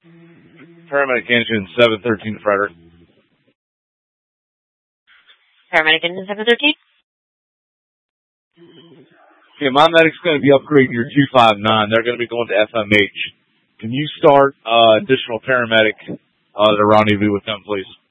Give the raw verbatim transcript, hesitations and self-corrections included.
Paramedic engine seven thirteen Frederick. Paramedic engine seven thirteen? Okay, my medic's going to be upgrading your two five nine. They're going to be going to F M H. Can you start uh, additional paramedic uh, to rendezvous with them, please?